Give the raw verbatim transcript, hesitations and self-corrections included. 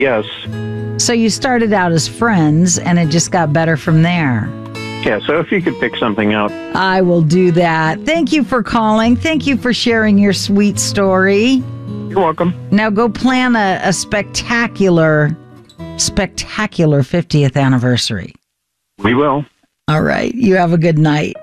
Yes. So you started out as friends, and it just got better from there. Yeah, so if you could pick something out. I will do that. Thank you for calling. Thank you for sharing your sweet story. You're welcome. Now go plan a, a spectacular, spectacular fiftieth anniversary. We will. All right. You have a good night.